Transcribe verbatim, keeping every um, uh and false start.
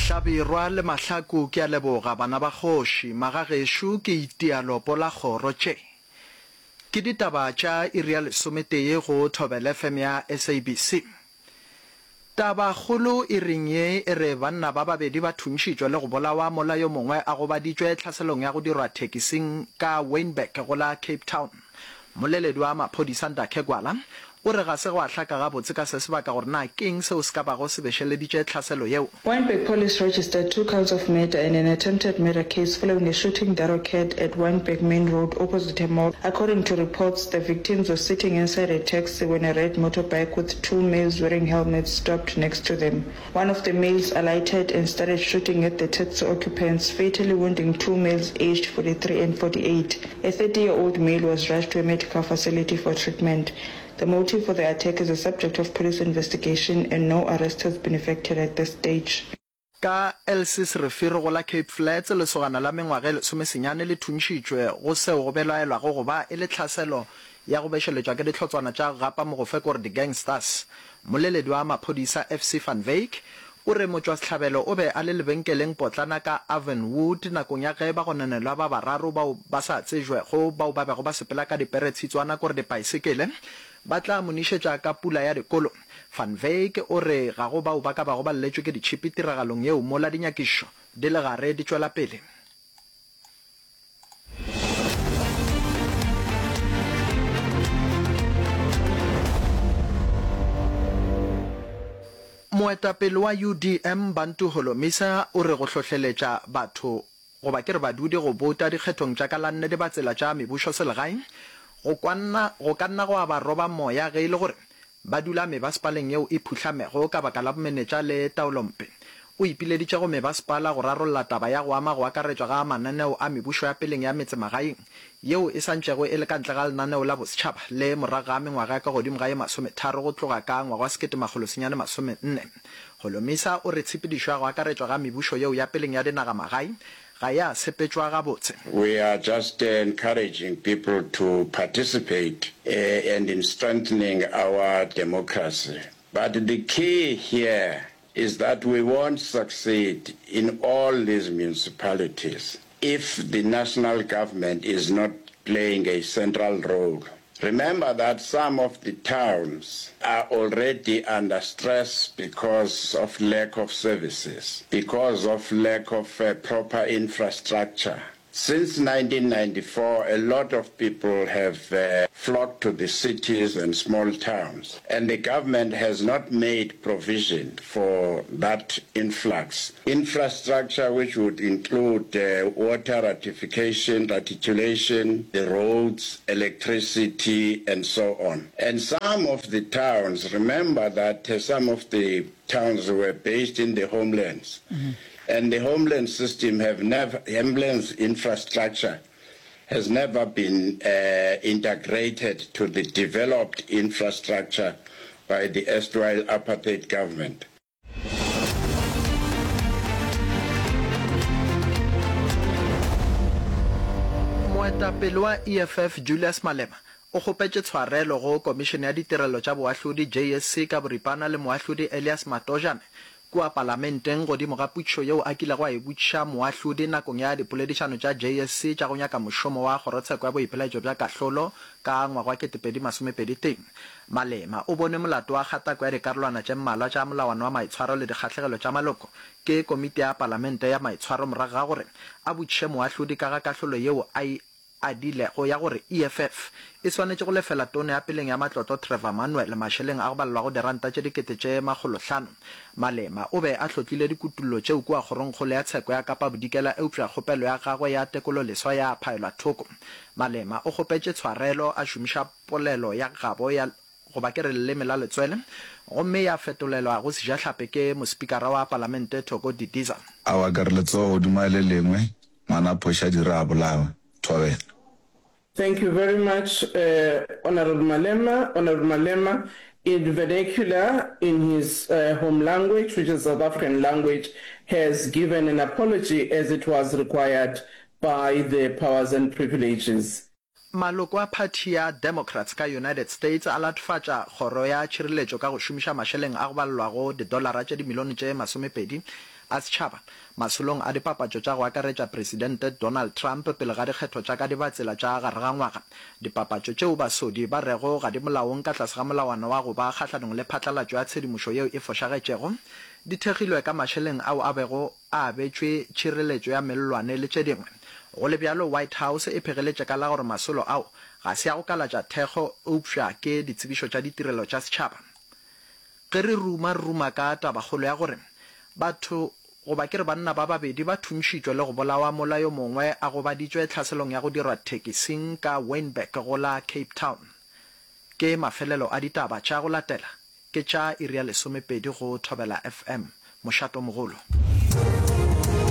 Hlabirwa le Mahlaku ke a leboga bana ba kgoši magagesho ke itialopo la kgoro tše ke ditaba tša iri ya lesometee go Thobela F M ya S A B C. Taba kgolo e reng ye e re banna ba babedi ba thuntšitšwe le go bolawa mola yo mongwe a go baditšwe tlhaselong ya go dirwa thekising ka Wynberg go la Cape Town. Moleledi wa maphodisa Ndakhe Gwala o re ga se go ahlaka ga botse ka se sebaka gore na keng seo se ka bago se bešeleditše tlhaselo yeo. Wynberg police registered two counts of murder and an attempted murder case following a shooting that occurred at Wynberg Main Road opposite a mall. According to reports, the victims were sitting inside a taxi when a red motorbike with two males wearing helmets stopped next to them. One of the males alighted and started shooting at the taxi occupants, fatally wounding two males aged forty-three and forty-eight. A thirty-year-old male was rushed to a medical facility for treatment. The motive for the attack is a subject of police investigation and no arrest has been effected at this stage. Ka L C S refere go la Cape Flats le sogana la mengwaga le somesenyane le thuntšitšwe go seo go belaelwa go ba e le tlhaselo ya go bešeletšwa ke ditlhotswana tša gapa mo go fe gore di-gangsters. Moleledi wa maphodisa F C Van Wyk o re motswasetlhabelo o be a le lebenkeleng potlana ka Avonwood nakong ya ge ba go nenelwa ba bararo bao ba sa tsejwego bao ba bego ba sepela ka diperetshitswana kore dipaesekele ba tla monišetša ka pula ya dikolo. Van Wyk o re ga go bao ba ka bago ba lletšwe ke ditšhipi tiragalong yeo mola dinyakišo di le gare di tšwela pele. Moetapele wa U D M Bantu Holomisa o re go hlohleletša batho go ba ke re badudi go bota dikgethong tša ka la nne di ba tsela tša mebušo selegae go kwanna go ka nna go a ba roba moya ge e le gore ba dula mebasepaleng yeo e phuhlamego ka baka la bomenetša le taolompe. O ipileditše go mebasepala go rarolla taba ya go ama go akaretšwa ga mananeo a mebušo ya peleng ya metsemagaeng yeo e santšego e le ka ntle ga lenaneo la bosetšhaba le morago ga mengwaga ka godimo ga ye masometharo go tloga ka ngwaga wa sekete makgolo senyane masomenne. Holomisa o re tshepedišo ya go akaretšwa ga mebušo yeo ya peleng ya dinagamagae ga ya sepetšwa ga botse. We are just uh, encouraging people to participate uh, and in strengthening our democracy. But the key here is that we won't succeed in all these municipalities if the national government is not playing a central role. Remember that some of the towns are already under stress because of lack of services, because of lack of uh, proper infrastructure. Since nineteen ninety-four, a lot of people have uh, flocked to the cities and small towns, and the government has not made provision for that influx. Infrastructure, which would include uh, water ratification, reticulation, the roads, electricity, and so on. And some of the towns, remember that uh, some of the towns were based in the homelands. Mm-hmm. And the homeland system have never, homeland infrastructure has never been uh, integrated to the developed infrastructure by the erstwhile apartheid government. Moetapele wa E F F Julius Malema o gopetse tshwarelo go Komishene ya Ditirelo tša Boahlodi J S C ka boripana le moahlodi Elias Matojane kua parlamenteng godimo ga putšo yeo a kile go a e botšiša moahlodi nakong ya dipoledišano tša J S C tša go nyaka mošomo wa kgorotsheko ya boipelaetšo bja kahlolo ka ngwaga wa ketepedi masomepedi teng. Malema o bone molato wa kgatako ya dikarolwana tše mmalwa tša molawana wa maitshwaro le dikgatlhegelo tša maloko ke komiti ya parlamente ya maitshwaro morago ga gore a botšiše moahlodi ka ga kahlolo yeo a adile go ya gore E F F e swanetše go lefela tone ya peleng ya matlotlo Trevor Manuel mašeleng a go balelwa go diranta tše dikete tše magolohlano. Malema o be a hlotlile dikutullo tšeo kua kgoronkgolo ya tsheko ya Kapa Bodikela eupša kgopelo ya gagwe ya tekolo leswa ya phaelwa thoko. Malema o gopetše tshwarelo a šomiša polelo ya gabo ya go ba ke re leleme la letswele gomme ya fetolelwa go sejahlape ke mospikara wa parlamente Thoko Didiza. A wa kareletso godimo le lengwe mana phosha dira bolawa Thobela. Thank you very much, uh, Honorable Malema. Honorable Malema, in vernacular, in his uh, home language, which is South African language, has given an apology as it was required by the powers and privileges. maloko a party ya Democrats ka United States a latfatša kgoro ya tšhireletšo ka go šomiša mašeleng a go balelwago didolara tše dimilione tše masomepedi a setšhaba masolong a dipapatšo tša go akaretša presidente Donald Trump pele ga dikgetho tša ka di batsela tša gare ga ngwaga dipapatšo tšeo basodi ba rego ga di molaong ka tlase ga molawana wa go ba kgahlanong le phatlalatšo ya tshedimošo yeo e fošagetšego di thegilwe ka mašeleng ao a bego a abetšwe tšhireletšo ya mellwane le tše dingwe go le bjalo White House e phegeletše ka la gore masolo ao ga se a go kalatša thekgo eupša ke ditsebišo tša ditirelo tša setšhaba ge re ruma ruma ka tabakgolo ya gore batho goba ke re banna ba babedi ba thuntšitšwe le go bolawa molayo mongwe a go baditšwe tlhaselong ya go dirwa thekising ka Wynberg go la Cape Town ke mafelelo a ditaba tša go latela ke tša iri ya lesomepedi go Thobela F M mošato mogolo.